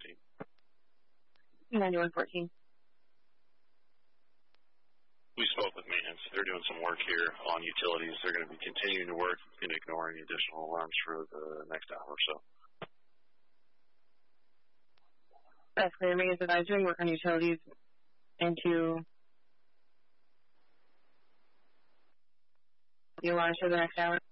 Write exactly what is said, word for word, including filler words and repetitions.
fourteen. ninety-one fourteen. We spoke with maintenance. They're doing some work here on utilities. They're going to be continuing to work and ignore any additional alarms for the next hour or so. That's clear. Maintenance advisory, work on utilities into the alarms for the next hour.